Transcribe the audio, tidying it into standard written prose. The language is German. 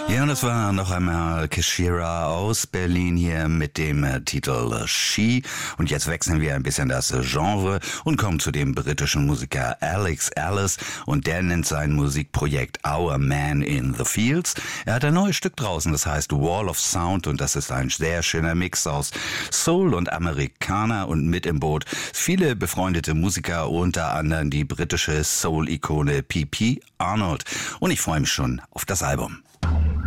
Ja, und das war noch einmal Kishira aus Berlin hier mit dem Titel She. Und jetzt wechseln wir ein bisschen das Genre und kommen zu dem britischen Musiker Alex Ellis. Und der nennt sein Musikprojekt Our Man in the Fields. Er hat ein neues Stück draußen, das heißt Wall of Sound. Und das ist ein sehr schöner Mix aus Soul und Amerikaner. Und mit im Boot viele befreundete Musiker, unter anderem die britische Soul-Ikone P.P. Arnold. Und ich freue mich schon auf das Album.